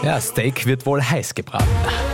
Ja, Steak wird wohl heiß gebraten.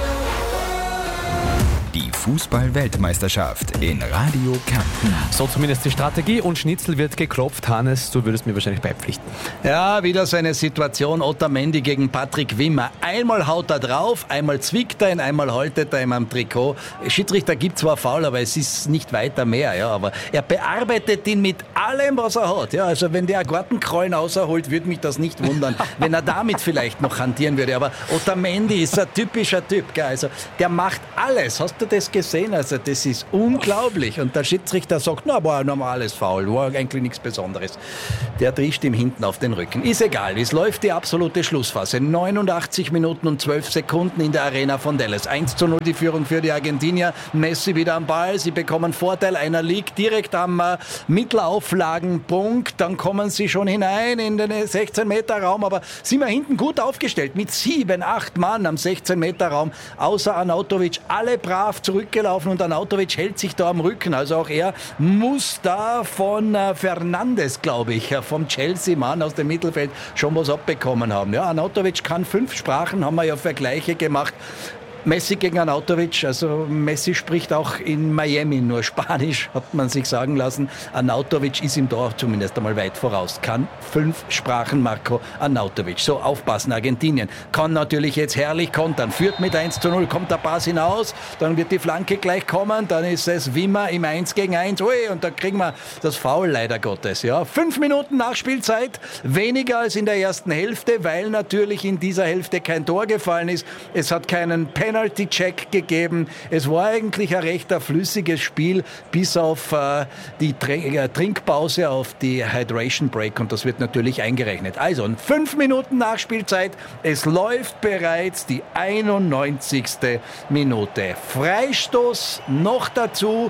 Die Fußball-Weltmeisterschaft in Radio Kärnten. So zumindest die Strategie und Schnitzel wird geklopft. Hannes, du würdest mir wahrscheinlich beipflichten. Ja, wieder so eine Situation, Otamendi gegen Patrick Wimmer. Einmal haut er drauf, einmal zwickt er ihn, einmal haltet er ihm am Trikot. Schiedsrichter gibt zwar Foul, aber es ist nicht weiter mehr. Ja, aber er bearbeitet ihn mit allem, was er hat. Ja, also wenn der Gartenkrollen außerholt, würde mich das nicht wundern, wenn er damit vielleicht noch hantieren würde. Aber Otamendi ist ein typischer Typ. Gell? Also der macht alles. Hast du das gesehen? Also das ist unglaublich. Und der Schiedsrichter sagt, na, war ein normales Foul, war eigentlich nichts Besonderes. Der trischt ihm hinten auf den Rücken. Ist egal, es läuft die absolute Schlussphase. 89 Minuten und 12 Sekunden in der Arena von Dallas. 1:0 die Führung für die Argentinier. Messi wieder am Ball, sie bekommen Vorteil. Einer liegt direkt am Mittelauflagenpunkt. Dann kommen sie schon hinein in den 16-Meter-Raum. Aber sind wir hinten gut aufgestellt mit 7, 8 Mann am 16-Meter-Raum. Außer Arnautovic, alle brav zurückgelaufen und Arnautovic hält sich da am Rücken. Also auch er muss da von Fernandes, glaube ich, vom Chelsea-Mann aus dem Mittelfeld schon was abbekommen haben. Ja, Arnautovic kann 5 Sprachen, haben wir ja Vergleiche gemacht. Messi gegen Arnautovic, also Messi spricht auch in Miami nur Spanisch, hat man sich sagen lassen. Arnautovic ist ihm da zumindest einmal weit voraus. Kann 5 Sprachen Marco Arnautovic. So, aufpassen, Argentinien kann natürlich jetzt herrlich kontern. Führt mit 1:0, kommt der Pass hinaus, dann wird die Flanke gleich kommen, dann ist es Wimmer im 1 gegen 1. Ui, und da kriegen wir das Foul leider Gottes. Ja. 5 Minuten Nachspielzeit, weniger als in der ersten Hälfte, weil natürlich in dieser Hälfte kein Tor gefallen ist. Es hat keinen Penalty-Check gegeben. Es war eigentlich ein recht flüssiges Spiel, bis auf die Trinkpause, auf die Hydration Break, und das wird natürlich eingerechnet. Also 5 Minuten Nachspielzeit, es läuft bereits die 91. Minute. Freistoß noch dazu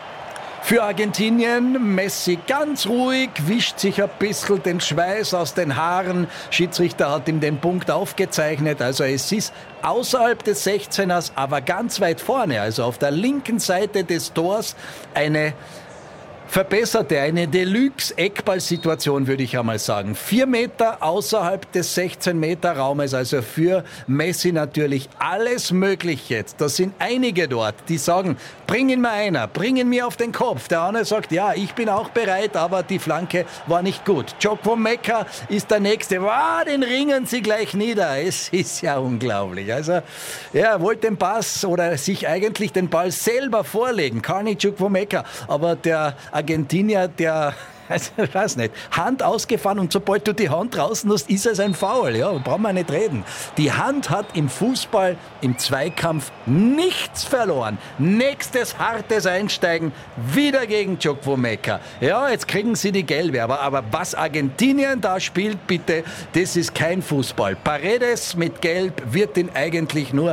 für Argentinien. Messi ganz ruhig, wischt sich ein bisschen den Schweiß aus den Haaren. Schiedsrichter hat ihm den Punkt aufgezeichnet. Also es ist außerhalb des 16ers, aber ganz weit vorne, also auf der linken Seite des Tors, eine verbesserte, eine Deluxe-Eckball-Situation, würde ich einmal sagen. 4 Meter außerhalb des 16-Meter-Raumes, also für Messi natürlich alles möglich jetzt. Da sind einige dort, die sagen, bring ihn mir einer, bring ihn mir auf den Kopf. Der andere sagt, ja, ich bin auch bereit, aber die Flanke war nicht gut. Chukwuemeka ist der Nächste. Wow, den ringen sie gleich nieder. Es ist ja unglaublich. Also, er wollte den Pass oder sich eigentlich den Ball selber vorlegen. Carney Chukwuemeka, aber der Argentinier, der, also ich weiß nicht, Hand ausgefahren, und sobald du die Hand draußen hast, ist es ein Foul. Ja, brauchen wir nicht reden. Die Hand hat im Fußball, im Zweikampf nichts verloren. Nächstes hartes Einsteigen, wieder gegen Chukwuemeka. Ja, jetzt kriegen sie die Gelbe, aber was Argentinien da spielt, bitte, das ist kein Fußball. Paredes mit Gelb wird ihn eigentlich nur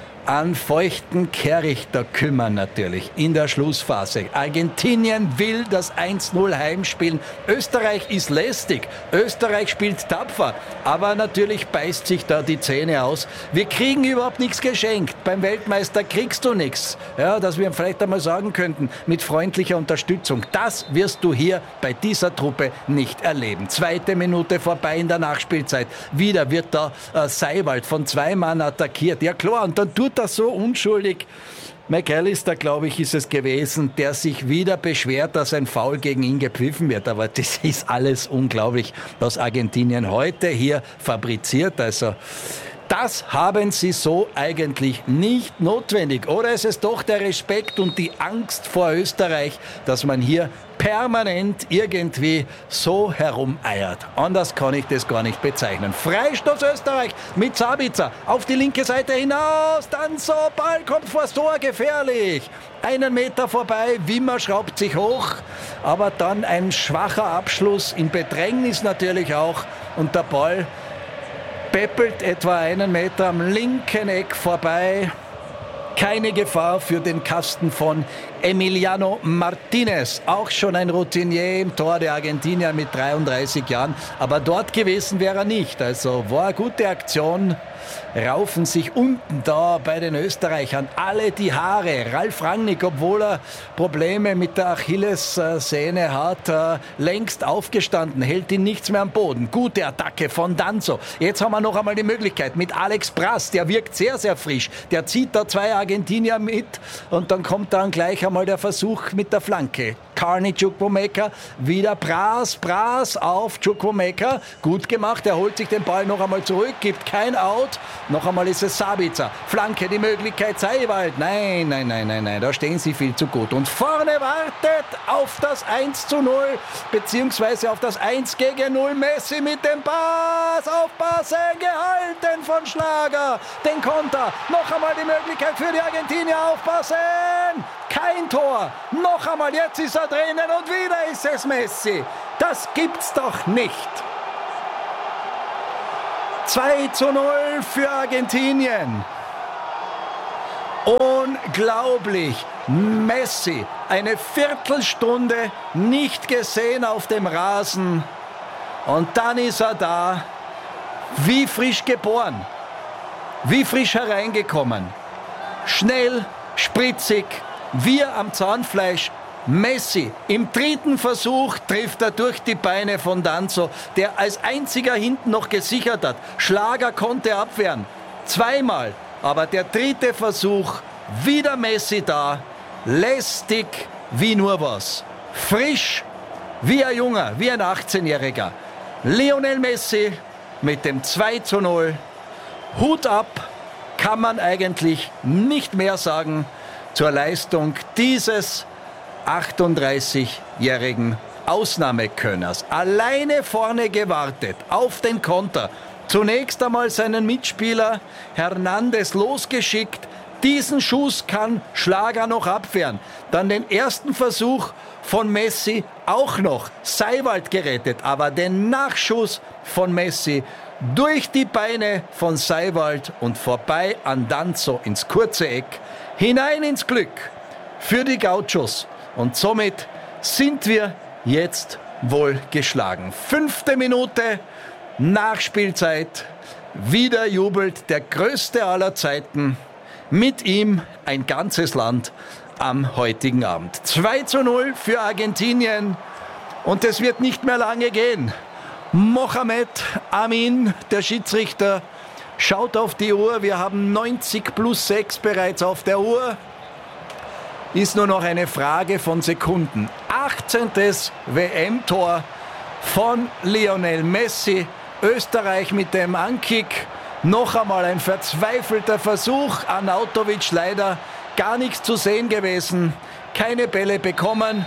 an feuchten Kehrichter kümmern natürlich in der Schlussphase. Argentinien will das 1:0 heimspielen. Österreich ist lästig. Österreich spielt tapfer. Aber natürlich beißt sich da die Zähne aus. Wir kriegen überhaupt nichts geschenkt. Beim Weltmeister kriegst du nichts. Ja, dass wir vielleicht einmal sagen könnten, mit freundlicher Unterstützung. Das wirst du hier bei dieser Truppe nicht erleben. 2. Minute vorbei in der Nachspielzeit. Wieder wird da Seiwald von 2 Mann attackiert. Ja klar, und dann tut das so unschuldig. McAllister, glaube ich, ist es gewesen, der sich wieder beschwert, dass ein Foul gegen ihn gepfiffen wird. Aber das ist alles unglaublich, was Argentinien heute hier fabriziert. Also das haben sie so eigentlich nicht notwendig. Oder ist es doch der Respekt und die Angst vor Österreich, dass man hier permanent irgendwie so herumeiert? Anders kann ich das gar nicht bezeichnen. Freistoß Österreich mit Sabitzer auf die linke Seite hinaus. Dann so, Ball kommt vors Tor, gefährlich. 1 Meter vorbei, Wimmer schraubt sich hoch. Aber dann ein schwacher Abschluss, in Bedrängnis natürlich auch. Und der Ball peppelt etwa 1 Meter am linken Eck vorbei. Keine Gefahr für den Kasten von Emiliano Martinez, auch schon ein Routinier im Tor der Argentinier mit 33 Jahren. Aber dort gewesen wäre er nicht. Also war eine gute Aktion. Raufen sich unten da bei den Österreichern alle die Haare. Ralf Rangnick, obwohl er Probleme mit der Achillessehne hat, längst aufgestanden, hält ihn nichts mehr am Boden. Gute Attacke von Danzo. Jetzt haben wir noch einmal die Möglichkeit mit Alex Pras, der wirkt sehr, sehr frisch. Der zieht da 2 Argentinier mit und dann kommt dann gleich einmal der Versuch mit der Flanke. Carney Chukwuemeka, wieder Pras auf Chukwuemeka. Gut gemacht, er holt sich den Ball noch einmal zurück, gibt kein Out. Noch einmal ist es Sabitzer. Flanke, die Möglichkeit, Seiwald. Nein, da stehen sie viel zu gut. Und vorne wartet auf das 1:0, beziehungsweise auf das 1:0 Messi mit dem Pass. Aufpassen, gehalten von Schlager. Den Konter, noch einmal die Möglichkeit für die Argentinier, aufpassen. Kein Tor. Noch einmal, jetzt ist er drinnen und wieder ist es Messi. Das gibt's doch nicht. 2:0 für Argentinien. Unglaublich. Messi, eine Viertelstunde nicht gesehen auf dem Rasen. Und dann ist er da, wie frisch geboren, wie frisch hereingekommen. Schnell, spritzig, wir am Zahnfleisch. Messi im 3. Versuch trifft er durch die Beine von Danzo, der als einziger hinten noch gesichert hat. Schlager konnte abwehren. 2-mal. Aber der 3. Versuch, wieder Messi da. Lästig wie nur was. Frisch wie ein Junger, wie ein 18-Jähriger. Lionel Messi mit dem 2:0. Hut ab, kann man eigentlich nicht mehr sagen zur Leistung dieses 38-jährigen Ausnahmekönners. Alleine vorne gewartet auf den Konter. Zunächst einmal seinen Mitspieler Hernandez losgeschickt. Diesen Schuss kann Schlager noch abwehren. Dann den ersten Versuch von Messi auch noch. Seiwald gerettet, aber den Nachschuss von Messi durch die Beine von Seiwald und vorbei an Danzo ins kurze Eck. Hinein ins Glück für die Gauchos. Und somit sind wir jetzt wohl geschlagen. 5. Minute, Nachspielzeit. Wieder jubelt der Größte aller Zeiten. Mit ihm ein ganzes Land am heutigen Abend. 2:0 für Argentinien. Und es wird nicht mehr lange gehen. Mohamed Amin, der Schiedsrichter, schaut auf die Uhr. Wir haben 90+6 bereits auf der Uhr. Ist nur noch eine Frage von Sekunden. 18. WM-Tor von Lionel Messi. Österreich mit dem Ankick. Noch einmal ein verzweifelter Versuch. Arnautovic leider gar nichts zu sehen gewesen. Keine Bälle bekommen.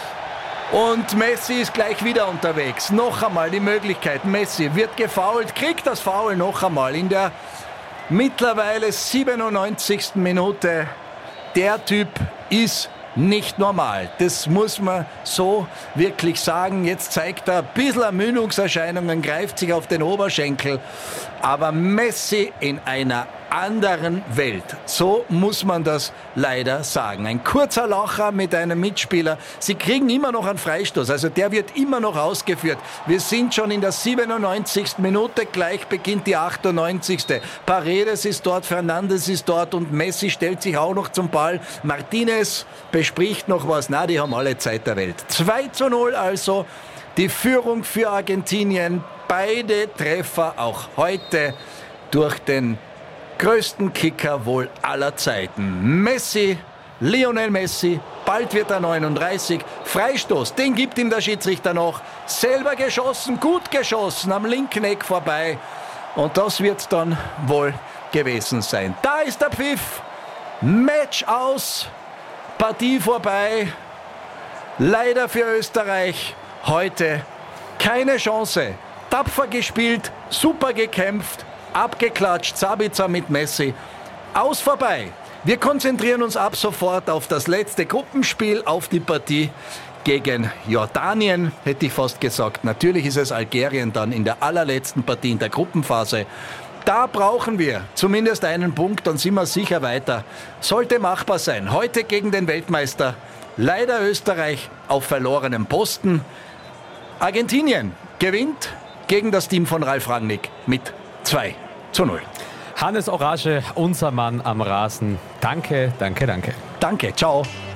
Und Messi ist gleich wieder unterwegs. Noch einmal die Möglichkeit. Messi wird gefoult, kriegt das Foul noch einmal in der mittlerweile 97. Minute. Der Typ ist nicht normal. Das muss man so wirklich sagen. Jetzt zeigt er ein bisschen Ermüdungserscheinungen, greift sich auf den Oberschenkel. Aber Messi in einer anderen Welt. So muss man das leider sagen. Ein kurzer Lacher mit einem Mitspieler. Sie kriegen immer noch einen Freistoß. Also der wird immer noch ausgeführt. Wir sind schon in der 97. Minute. Gleich beginnt die 98. Paredes ist dort, Fernandes ist dort und Messi stellt sich auch noch zum Ball. Martinez bespricht noch was. Na, die haben alle Zeit der Welt. 2:0 also. Die Führung für Argentinien. Beide Treffer auch heute durch den größten Kicker wohl aller Zeiten. Messi, Lionel Messi, bald wird er 39. Freistoß, den gibt ihm der Schiedsrichter noch. Selber geschossen, gut geschossen, am linken Eck vorbei. Und das wird dann wohl gewesen sein. Da ist der Pfiff. Match aus, Partie vorbei. Leider für Österreich heute keine Chance. Tapfer gespielt, super gekämpft. Abgeklatscht, Sabitzer mit Messi. Aus vorbei. Wir konzentrieren uns ab sofort auf das letzte Gruppenspiel, auf die Partie gegen Jordanien, hätte ich fast gesagt. Natürlich ist es Algerien dann in der allerletzten Partie in der Gruppenphase. Da brauchen wir zumindest einen Punkt, dann sind wir sicher weiter. Sollte machbar sein. Heute gegen den Weltmeister. Leider Österreich auf verlorenem Posten. Argentinien gewinnt gegen das Team von Ralf Rangnick mit 2:0. Hannes Orage, unser Mann am Rasen. Danke, danke, danke. Danke, ciao.